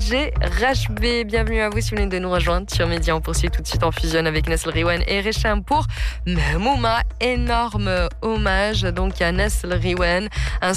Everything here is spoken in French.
DJ Rashb. Bienvenue à vous si vous venez de nous rejoindre sur Média. On poursuit tout de suite en fusion avec Nesl Riwen et Recham pour Memouma. Énorme hommage donc à Nesl Riwen.